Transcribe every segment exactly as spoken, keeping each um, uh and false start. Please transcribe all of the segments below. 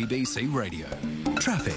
B C Radio. Traffic.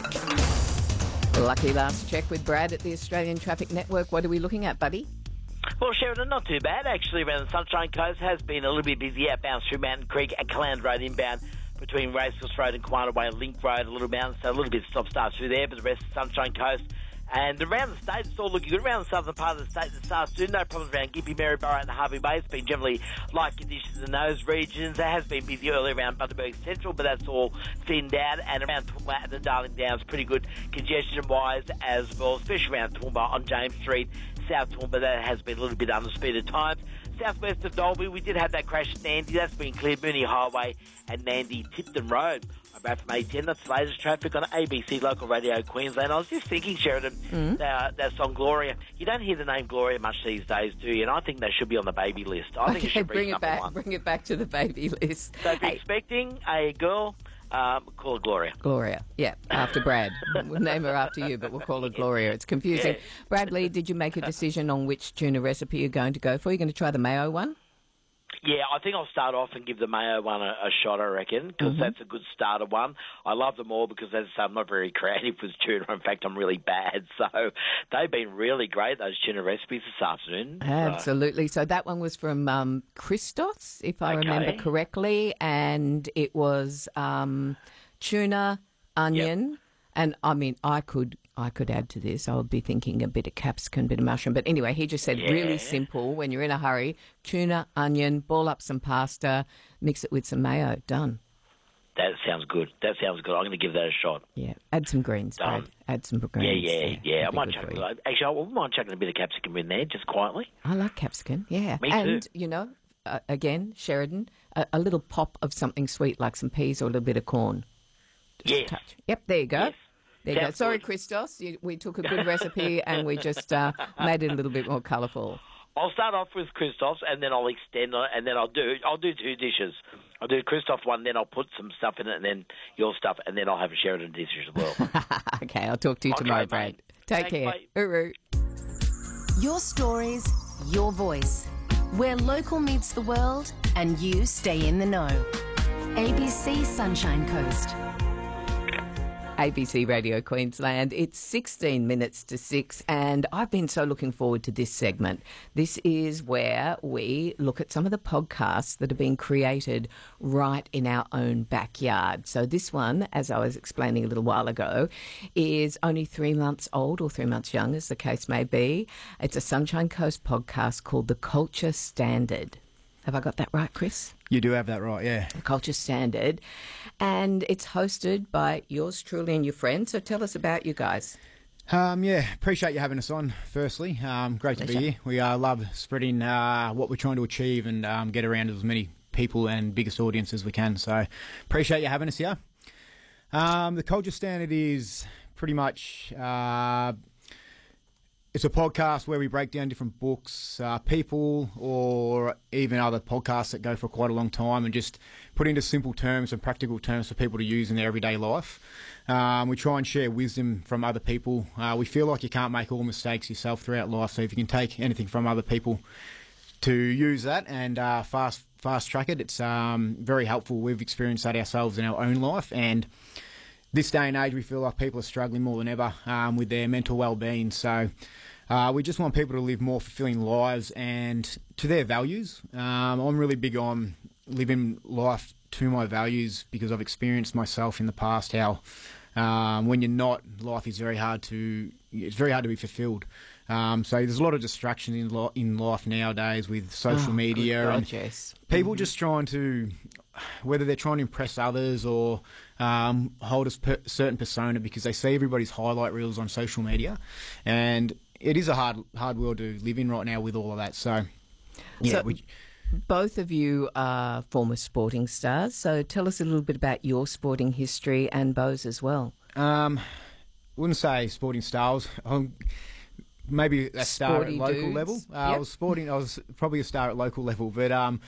Lucky last check with Brad at the Australian Traffic Network. What are we looking at, buddy? Well, Sheridan, not too bad. Actually, around the Sunshine Coast has been a little bit busy outbound through Mountain Creek and Caland Road inbound between Racecourse Road and Quanah Way Link Road, a little bound, so a little bit of stop-start through there, but the rest of the Sunshine Coast. And around the state, it's all looking good. Around the southern part of the state this afternoon, no problems around Gympie, Maryborough and Harvey Bay. It's been generally light conditions in those regions. It has been busy early around Bundaberg Central, but that's all thinned out. And around Toowoomba and the Darling Downs, pretty good congestion-wise as well, especially around Toowoomba on James Street, South Toowoomba. That has been a little bit under speed at times. Southwest of Dalby, we did have that crash at Nandi. That's been cleared. Mooney Highway and Nandi Tipton Road. I'm back from A ten. That's the latest traffic on A B C Local Radio Queensland. I was just thinking, Sheridan, mm. that, that song Gloria. You don't hear the name Gloria much these days, do you? And I think they should be on the baby list. I okay, think it should bring be it back. one. Bring it back to the baby list. So if you're hey. expecting a girl, um, call her Gloria. Gloria, yeah, after Brad. We'll name her after you, but we'll call her Gloria. It's confusing. Yeah. Bradley, did you make a decision on which tuna recipe you're going to go for? You're going to try the mayo one? Yeah, I think I'll start off and give the mayo one a, a shot, I reckon, because mm-hmm. that's a good starter one. I love them all because, as I say, I'm not very creative with tuna. In fact, I'm really bad. So they've been really great, those tuna recipes this afternoon. Absolutely. So, so that one was from um, Christos, if I okay. remember correctly, and it was um, tuna, onion, yep. and, I mean, I could... I could add to this. I would be thinking a bit of capsicum, a bit of mushroom. But anyway, he just said yeah. really simple. When you're in a hurry, tuna, onion, ball up some pasta, mix it with some mayo. Done. That sounds good. That sounds good. I'm going to give that a shot. Yeah. Add some greens, Brad. Add some greens. Yeah, yeah, yeah. yeah. I might chuck, actually, I wouldn't mind chucking a bit of capsicum in there, just quietly. I like capsicum, yeah. Me and, too. you know, uh, again, Sheridan, a, a little pop of something sweet like some peas or a little bit of corn. Just yes. a touch. Yep, there you go. Yes. There you go. Sorry, Christos. You, we took a good recipe and we just uh, made it a little bit more colourful. I'll start off with Christos and then I'll extend on it, and then I'll do I'll do two dishes. I'll do Christos one, then I'll put some stuff in it, and then your stuff, and then I'll have a Sheridan dish as well. Okay, I'll talk to you okay, tomorrow, mate. Brad. Take Thanks, care. Mate. Uru. Your stories, your voice. Where local meets the world and you stay in the know. A B C Sunshine Coast. A B C Radio Queensland. It's sixteen minutes to six, and I've been so looking forward to this segment. This is where we look at some of the podcasts that have been created right in our own backyard. So this one, as I was explaining a little while ago, is only three months old or three months young, as the case may be. It's a Sunshine Coast podcast called The Culture Standard. Have I got that right, Chris? You do have that right, yeah. The Culture Standard. And it's hosted by yours truly and your friends. So tell us about you guys. Um, yeah, appreciate you having us on, firstly. Um, great Pleasure. to be here. We uh, love spreading uh, what we're trying to achieve and um, get around to as many people and biggest audience as we can. So appreciate you having us here. Um, the Culture Standard is pretty much... Uh, It's a podcast where we break down different books, uh, people, or even other podcasts that go for quite a long time, and just put into simple terms and practical terms for people to use in their everyday life. Um, we try and share wisdom from other people. Uh, we feel like you can't make all mistakes yourself throughout life, so if you can take anything from other people to use that and uh, fast fast track it, it's um, very helpful. We've experienced that ourselves in our own life, and this day and age, we feel like people are struggling more than ever um, with their mental well-being. So uh, we just want people to live more fulfilling lives and to their values. Um, I'm really big on living life to my values because I've experienced myself in the past how um, when you're not, life is very hard to it's very hard to be fulfilled. Um, so there's a lot of distractions in, lo- in life nowadays with social oh, media God, and yes. people mm-hmm. just trying to, whether they're trying to impress others or um, hold a per- certain persona because they see everybody's highlight reels on social media, and it is a hard hard world to live in right now with all of that. So, yeah. So, we, both of you are former sporting stars, so tell us a little bit about your sporting history and Bo's as well. Um, wouldn't say sporting stars. I'm, Maybe a star Sporty at local dudes. level. Uh, Yep. I was sporting. I was probably a star at local level, but um,